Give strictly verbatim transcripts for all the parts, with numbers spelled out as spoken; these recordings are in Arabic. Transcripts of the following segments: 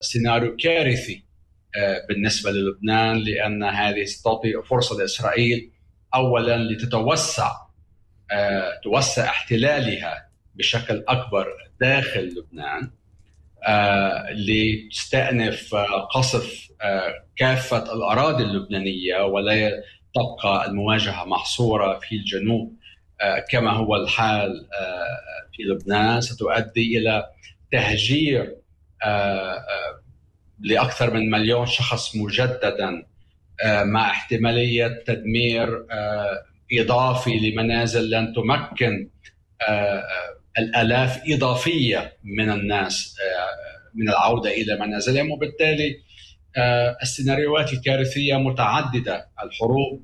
سيناريو كارثي بالنسبة للبنان، لأن هذه تعطي فرصة لإسرائيل أولا لتتوسع توسع احتلالها بشكل أكبر داخل لبنان، لتستأنف قصف كافة الأراضي اللبنانية، ولا تبقى المواجهة محصورة في الجنوب كما هو الحال في لبنان. ستؤدي إلى تهجير لأكثر من مليون شخص مجددا، مع احتمالية تدمير إضافي لمنازل لن تمكن الآلاف إضافية من الناس من العودة إلى منازلهم. وبالتالي السيناريوهات الكارثية متعددة. الحروب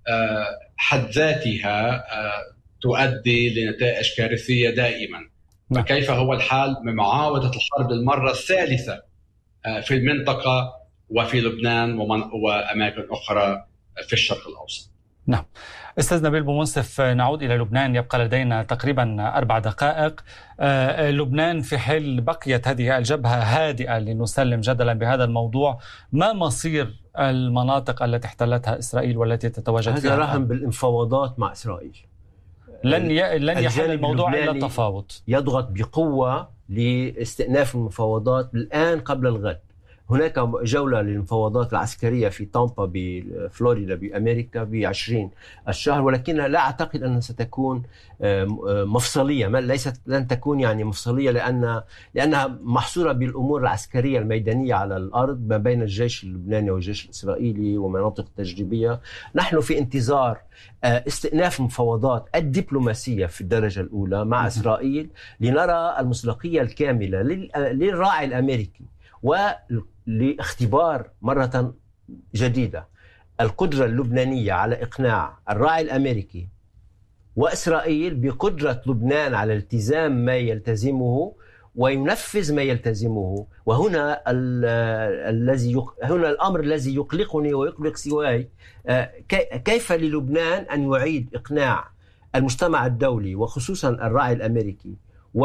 حد ذاتها تؤدي لنتائج كارثية دائما. فكيف هو الحال بمعاودة الحرب للمرة الثالثة في المنطقة وفي لبنان وأماكن أخرى في الشرق الأوسط؟ نعم. أستاذ نبيل بومنصف، نعود إلى لبنان، يبقى لدينا تقريبا أربع دقائق. آه لبنان في حال بقيت هذه الجبهة هادئة، لنسلم جدلا بهذا الموضوع، ما مصير المناطق التي احتلتها إسرائيل والتي تتواجد فيها؟ هذا رهن بالمفاوضات مع إسرائيل. لن ي... لن يحل الموضوع إلا التفاوض. يضغط بقوة لاستئناف المفاوضات الآن قبل الغد. هناك جولة للمفاوضات العسكرية في تامبا بفلوريدا بأمريكا بعشرين الشهر، ولكن لا أعتقد أنها ستكون مفصلية. ليست لن تكون يعني مفصلية، لأن لأنها محصورة بالأمور العسكرية الميدانية على الأرض ما بين الجيش اللبناني والجيش الإسرائيلي ومناطق تجريبية. نحن في انتظار استئناف المفاوضات الدبلوماسية في الدرجة الأولى مع إسرائيل لنرى المصداقية الكاملة للراعي الأمريكي، ولاختبار مرة جديدة القدرة اللبنانية على إقناع الراعي الأمريكي وإسرائيل بقدرة لبنان على التزام ما يلتزمه وينفذ ما يلتزمه. وهنا الذي هنا الأمر الذي يقلقني ويقلق سواي، كيف للبنان أن يعيد إقناع المجتمع الدولي وخصوصا الراعي الأمريكي و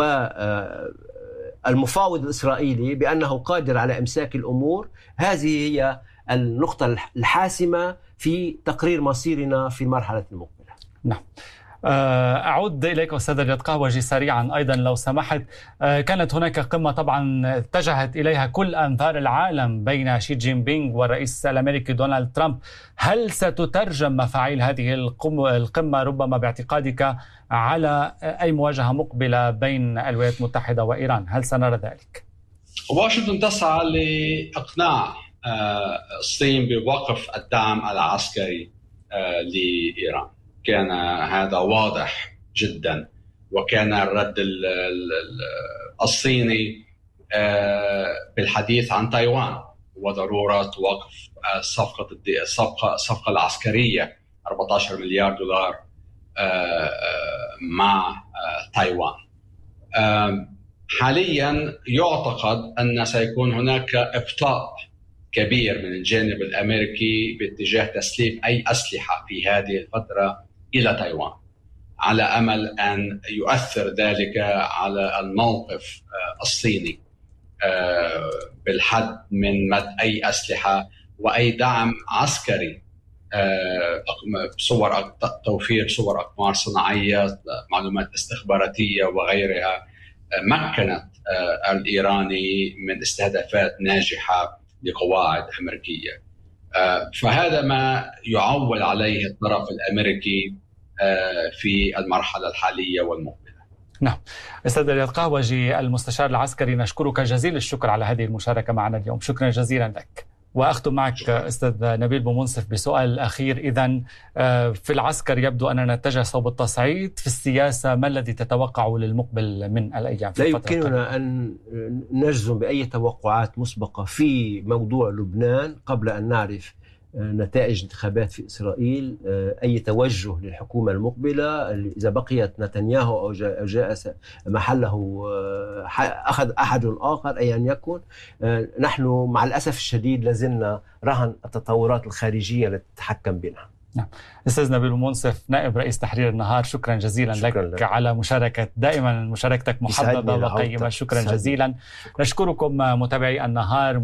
المفاوض الإسرائيلي بأنه قادر على إمساك الأمور. هذه هي النقطة الحاسمة في تقرير مصيرنا في المرحلة المقبلة. نعم. أعود إليك أستاذ رياض قهوجي سريعا أيضا لو سمحت. كانت هناك قمة طبعا اتجهت إليها كل أنظار العالم بين شي جين بينغ والرئيس الأمريكي دونالد ترامب. هل ستترجم مفاعيل هذه القمة ربما باعتقادك على أي مواجهة مقبلة بين الولايات المتحدة وإيران؟ هل سنرى ذلك؟ واشنطن تسعى لإقناع الصين بوقف الدعم العسكري لإيران. كان هذا واضح جدا، وكان الرد الصيني بالحديث عن تايوان وضرورة وقف الصفقة الصفقة الصفقة العسكرية أربعة عشر مليار دولار مع تايوان. حاليا يعتقد أن سيكون هناك إبطاء كبير من الجانب الأمريكي باتجاه تسليم أي أسلحة في هذه الفترة إلى تايوان، على أمل أن يؤثر ذلك على الموقف الصيني بالحد من مد أي أسلحة وأي دعم عسكري، صور توفير صور أقمار صناعية، معلومات استخباراتية وغيرها، مكنت الإيراني من استهدافات ناجحة لقواعد أمريكية. فهذا ما يعول عليه الطرف الأمريكي في المرحلة الحالية والمقبلة. نعم. أستاذ رياض قهوجي المستشار العسكري، نشكرك جزيل الشكر على هذه المشاركة معنا اليوم. شكرا جزيلا لك. وأختم معك شكرا. أستاذ نبيل بومنصف بسؤال أخير. إذن في العسكر يبدو أننا نتجه صوب التصعيد، في السياسة ما الذي تتوقع للمقبل من الأيام؟ لا يمكننا أن نجزم بأي توقعات مسبقة في موضوع لبنان قبل أن نعرف نتائج انتخابات في إسرائيل، أي توجه للحكومة المقبلة. إذا بقيت نتنياهو أو جاء محله أخذ أحد آخر أيا يكن، نحن مع الأسف الشديد لازلنا رهن التطورات الخارجية التي تتحكم بنا. نعم. أستاذ نبيل بومنصف نائب رئيس تحرير النهار، شكرا جزيلا شكرا لك, لك على مشاركة، دائما مشاركتك محببة وقيمة. شكرا جزيلا. نشكركم متابعي النهار.